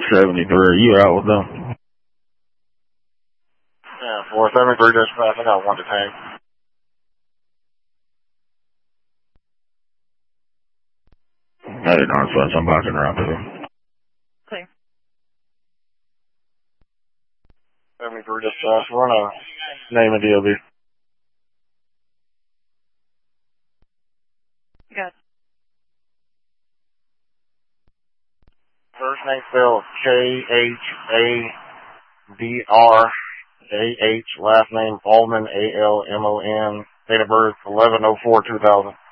473. You out with them? Yeah, 473 dispatch. I got one detained. I didn't know so I'm bouncing around too. Okay. 73 dispatch. We're gonna name a DOB. Got it. First name spelled Khabdrah. Last name Almon, Almon. Date of birth 11/04/2000.